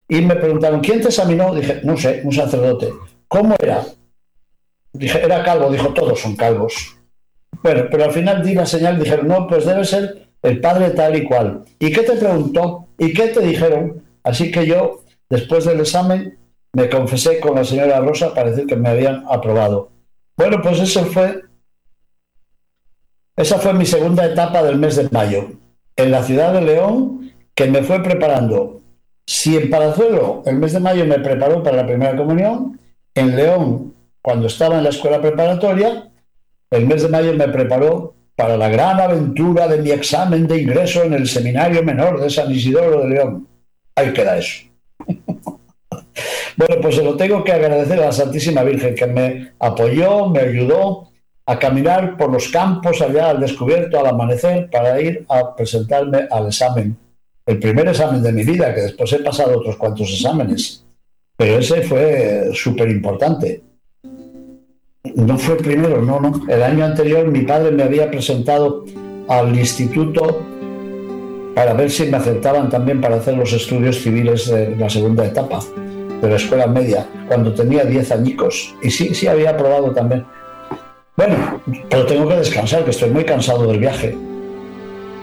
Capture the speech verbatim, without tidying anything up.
y me preguntaron, ¿quién te examinó? Dije, no sé, un sacerdote. ¿Cómo era? Dije, era calvo. Dijo, todos son calvos. Bueno, pero al final di la señal y dijeron, no, pues debe ser el padre tal y cual. ¿Y qué te preguntó? ¿Y qué te dijeron? Así que yo, después del examen, me confesé con la señora Rosa para decir que me habían aprobado. Bueno, pues eso fue, esa fue mi segunda etapa del mes de mayo, en la ciudad de León, que me fue preparando. Si en Palazuelo el mes de mayo me preparó para la primera comunión, en León, cuando estaba en la escuela preparatoria, el mes de mayo me preparó para la gran aventura de mi examen de ingreso en el Seminario Menor de San Isidoro de León. Ahí queda eso. Bueno, pues se lo tengo que agradecer a la Santísima Virgen, que me apoyó, me ayudó a caminar por los campos allá al descubierto, al amanecer, para ir a presentarme al examen. El primer examen de mi vida, que después he pasado otros cuantos exámenes, pero ese fue súper importante. No fue el primero, no, no. El año anterior mi padre me había presentado al instituto para ver si me aceptaban también para hacer los estudios civiles de la segunda etapa de la escuela media, cuando tenía diez añicos. Y sí, sí había aprobado también. Bueno, pero tengo que descansar, que estoy muy cansado del viaje.